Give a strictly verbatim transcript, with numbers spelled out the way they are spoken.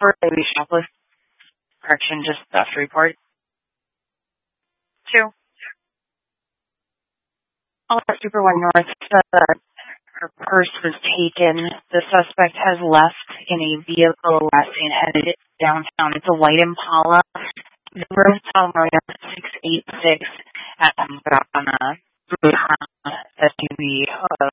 for maybe shoplift. Correction, just theft report. Two. Alert Super One North said that her purse was taken. The suspect has left in a vehicle last seen headed downtown. It's a white Impala. The number is six eight six. Um, on a S U V. Uh,